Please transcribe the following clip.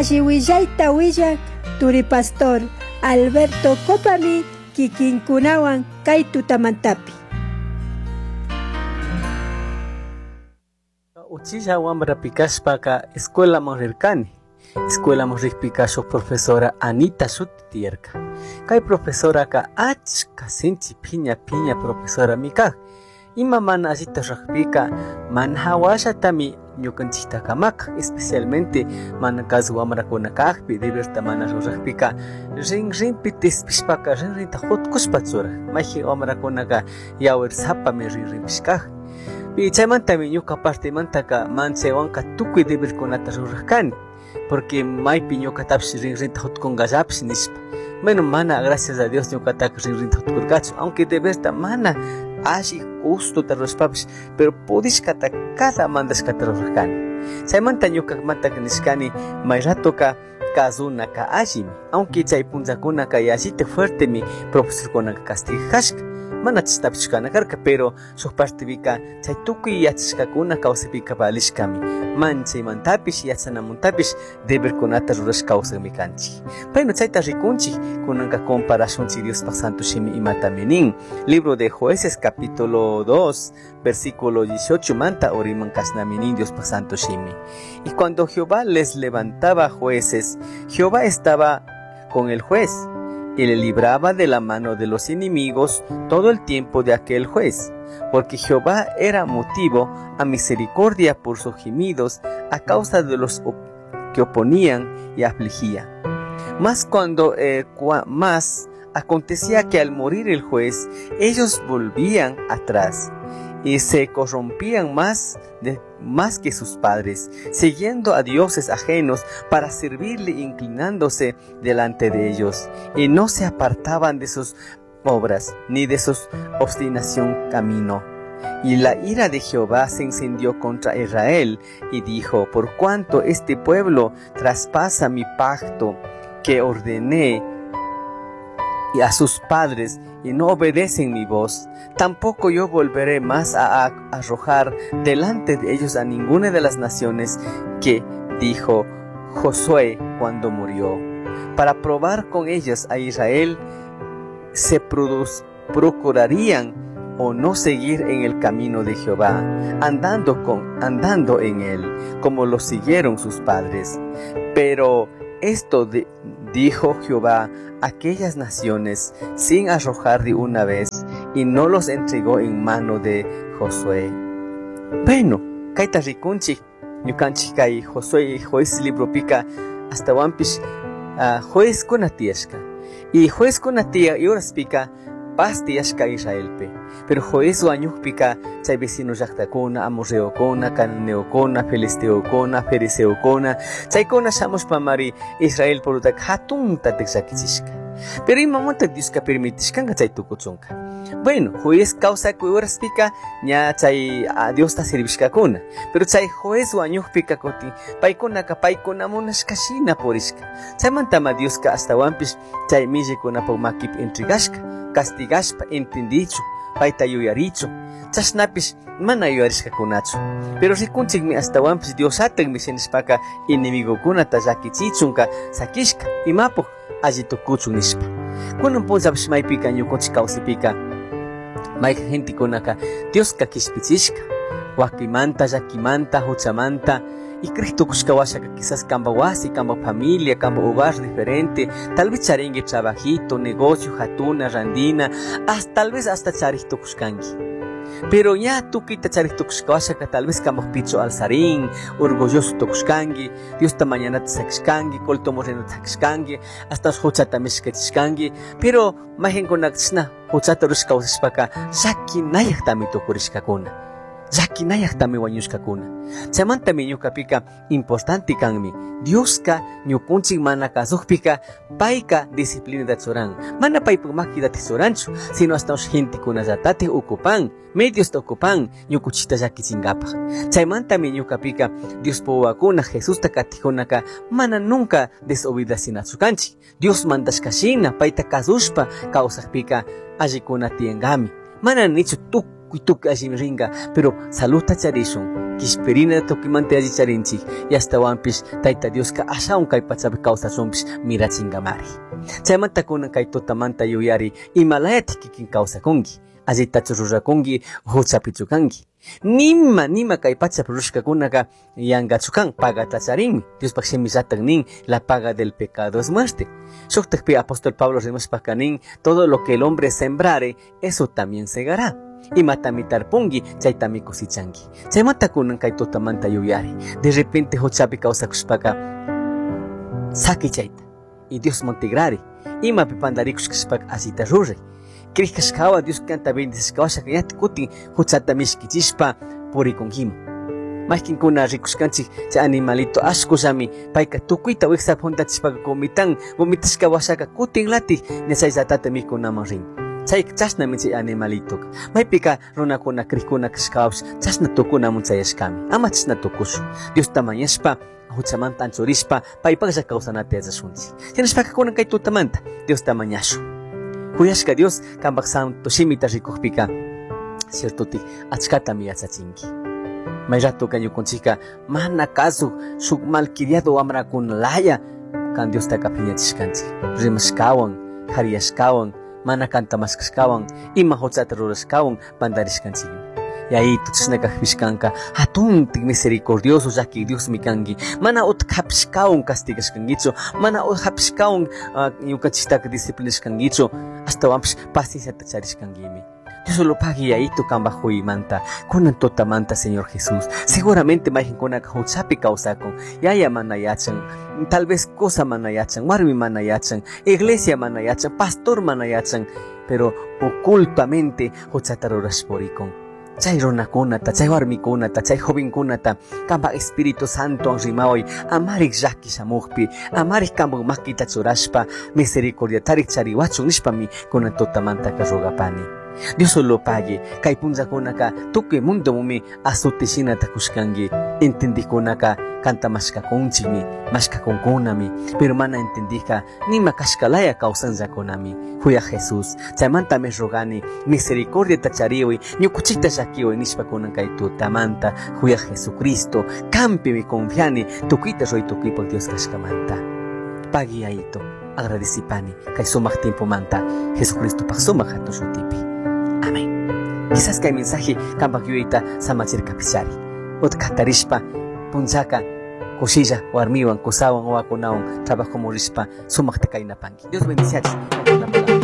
Ashiwillaita willan Turi Pastor Alberto Copami kikinkunawan kay tutamantapi. Uchilla wambra pikashpaka escuela morirkani. Escuela morikpika shuk profesora Anita Shutitierka. Kay profesora ka achka sinchi piña profesora mikak. Ima mana allita rakpika manhawashatami ñukanchikta kamak, especialmente mana kasu wamrakuna kakpi diverta mana rakpika rinpi tispishpaka rinrinta hutkushpatsura mayji wamrakunaka yawar sapami rinpishkaj. Chaymantami ñuka partemantaka manchaywanka tukuy deberkunata rurakani, porque maypi ñukatapish rinrinta hutkungallapish nishpa. Bueno, mana gracias a Dios ñukataka rinrinta hutkurkachu, aunque deberta mana alli gusto rurashpapish, pero pudishkata cada mandashkata rurakani. Chaymanta ñukamantaka nishkani may ratoka kazunaka allimi, aunque chay punllakunaka yallite fuertemi profesorkunaka castigashka. Mana chistapishkana karka, pero shuk partipika chay tukuy yachashkakuna kawsapika balishkami manchaymantapish yachanamuntapish deberkunata rurash kawsakmi kanchik. Payno chayta rikunchik kunanka comparacionchik Diospaq Santo Shimi imatami nin. Libro de Jueces capítulo 2 versículo 18 manta oriman kashnami nin Diospaq Santo Shimi. Y cuando Jehová les levantaba jueces, Jehová estaba con el juez y le libraba de la mano de los enemigos todo el tiempo de aquel juez, porque Jehová era motivo a misericordia por sus gemidos a causa de los que oponían y afligían. Mas acontecía que al morir el juez, ellos volvían atrás y se corrompían más que sus padres, siguiendo a dioses ajenos para servirle inclinándose delante de ellos, y no se apartaban de sus obras, ni de su obstinación camino. Y la ira de Jehová se encendió contra Israel, y dijo: por cuanto este pueblo traspasa mi pacto que ordené y a sus padres, y no obedecen mi voz, tampoco yo volveré más a arrojar delante de ellos a ninguna de las naciones que dijo Josué cuando murió, para probar con ellas a Israel se procurarían o no seguir en el camino de Jehová, andando en él, como lo siguieron sus padres. Pero esto dijo Jehová aquellas naciones sin arrojar de una vez, y no los entregó en mano de Josué. Bueno, kaita rikunchi ñukanchik kay Josué juez libro pika hasta wampish juez kunatiashka, y juez kunatia y horas pika paz tiashka Israelpe, pero juez wañukpika chay vecinos llaqtakuna, amorreokuna, cananeokuna, filisteokuna, fariseokuna, chaykuna shamushpa mari Israel porutak hatunta tekshakichisca. Pero imamanta Diosqa permitishkanqa chay tukuchunqa. Bueno, juez causa horas pika ña chay Diosta servishkakuna, pero chay juez wañukpika kuti paykunaka munashkashina purishka. Chaymantama Diosqa hasta wampish chay millikunapak makip entregashka, castigashpa entendichu, payta yuyarichu, chashnapish mana yuyarishkakunachu. Pero rikunchikmi hasta wampish Diosatakmi shinishpaka enemigukunata llakichichunka sakishka imapuq alli tukuchun nishpa. Kunan punllapish maypika ñukunchik kawsaypika mayqa gentikunaka Diosqa kishpichishka, wakimanta, llakimanta, huchamanta, y Cristo kushkawashaka quizás kamba wasi, kamba familia, kamba hogar diferente, tal vez charingue trabajito, negocio, hatuna, randina, tal vez hasta charito kushkangi. Pero ya tú quita charito kushkawashaka, tal vez kamba picho alzarín, orgulloso tokushkangi, Dios ta mañana te sakishkangi, kolto moreno sakishkangi, hasta huchata mishkachishkangi, pero majen konakchna, huchata rushkawashpaka, shaki nayak tamito kurishkakuna. Llakinayaqtami wañushkakuna. Chaymantami ñukapika importante kanmi Diosqa ñukunchik mana kasuqpika payqa disciplinata churan. Mana paypuk makidata churanchu, sino hasta gentikunallatatij ukupan, medios ukupan ñukuchita llakichinkapaq. Chaymantami ñukapika Diospa wawakuna Jesusta katikunaka mana nunca desobedecinachu kanchik. Dios mandashkashina payta kasushpa kawsaqpika allikuna tiyanqami. Mana nichu tukuy allimi ringa, pero saludta charishun, Kispirina tokimante allicharinchik y hasta wampish Tayta Dios ka ashawan kay pachapi kawsashunpish mirachingamari. Chaymanta kunan kay tutamanta yuyari imalayati kikin kawsakunki. Allitachu rurakunki huchapichukanki. Nima kay pachapi rushkakunaka yangachukan paga tacharinmi. Dios pakshimillatan nin la paga del pecado es muerte. Shuktakpi apóstol Pablo rimashpakanin todo lo que el hombre sembrare eso también segará. Y matamitar pungi, chaytami cosichangi. Chaymanta kunan kay tutamanta yuyari. De repente huchapi kawsakushpaka saki chayta. Y Dios montigrari. Ima pipandarikushkashpak asita rurre. Krishkawa Dios canta bendisishkawasha kayat kutin huchata mishkichispa purikunhima. Maskin kuna rikuskanchik cha animalito ashkushami paika tukuita wiksap huntachishpaka vomitashkawashaka kutin lati nesaysatata mikunaman rin. Chay chasnami chay animalito. Maypika runakuna krikuna kashkawsh chasna tukunamun chayashkami. Ama chasna tukushu. Dios tamañashpa huchamanta anchurishpa paypaklla kawsanata yachashunchik. Yanashpaka kunan kay tutamanta Dios tamañashu. Kuyashka Dios kambak santo shimita rikukpika ciertoti achkata mi yachachinki. May rato kanyukunchika mana kasu shuk malkiriado wamrakuna laya kan Dios taka piñachishkanchik. Rimashkawan, hariyashkawan, mana kantamashkawan, ima huchata rurashkawan pandarishkanchik. Y ahí tuchisnakajpishkanka hatuntik misericordioso yaki Dios mikangi. Mana utkapishkawan castigashkangicho, mana utkapishkawan ñukanchiktaka disciplinashkangicho, hasta wampish paciencia tacharishkangimi. Dios lo pagi ahí tu kambajuy manta, kunan totamanta Señor Jesús. Seguramente mahin kunaka huchapi kausakon, yaya manayachan, tal vez cosa manayachan, warmi manayachan, iglesia manayachan, pastor manayachan, pero ocultamente huchatarurasporikon. Chay runakunata, chay warmikunata, chay jovenkunata, kamba Espíritu Santo anrimaway, amarik llaki shamuqpi, amarik kambuk makita churashpa, misericordia tarik chariwachun nishpami kunan tutamantaka rogapani. Dios lo pague, kay punllakunaka tukuy mundo mumi asutishina takushkangi, entendikunaka kanta mashkakunchikmi, mashkakunkunami, pero mana entendika nima kashkalaya kawsanllakunami. Huya Jesús, chaymanta me rogani, misericordia tachariwi, ñukuchita shakiwi nishpakunan kay tutamanta, huya Jesucristo, campi mi confiani, tukita roy tukipak Dios kashkamanta. Pagi aito, agradecipani, kay sumak tiempo manta, Jesucristo pak sumak hatu shutipi. Amén. Quizás que hay mensaje kambak yuita samachir kapishari. Ot katarishpa, punchaka, kushilla, warmiwan, kusawan, oakunawan, trabajo morispa, sumak te kainapangi. Dios bendice a